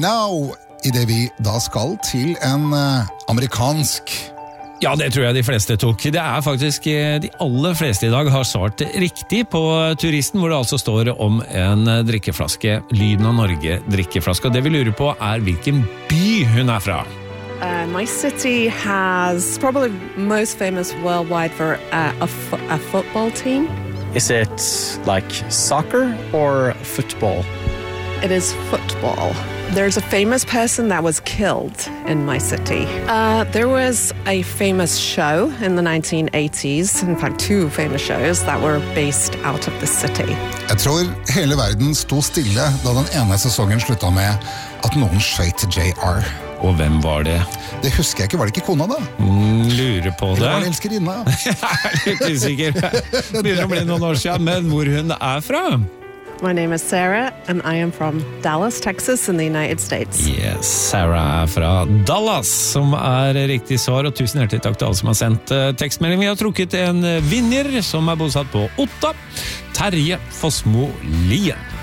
Now, I det vi da skal til en amerikansk. Ja, det tror jeg de fleste tok. Det faktisk de aller fleste I dag har svart riktig på turisten, hvor det altså står om en drikkeflaske, Lyden av Norge drikkeflaske. Og det vi lurer på hvilken by hun fra. My city has probably most famous worldwide for a football team. Is it like soccer or football? It is football. There's a famous person that was killed in my city. There was a famous show in the 1980s, in fact 2 famous shows that were based out of the city. Jeg tror hele verden sto stille da den ene sesongen sluttet med at noen skjøt JR. Og hvem var det? Det husker jeg ikke, var det ikke kona da? Lurer på det. Eller var det elskerinna? Jeg litt usikker. Det begynner å bli noen år siden, men hvor hun fra? My name is Sarah, and I am from Dallas, Texas in the United States. Yes, Sarah fra Dallas, som riktig svar, og tusen hjertelig takk til alle som har sendt tekstmelding. Vi har trukket en vinner som bosatt på Otta, Terje Fossmo Lien.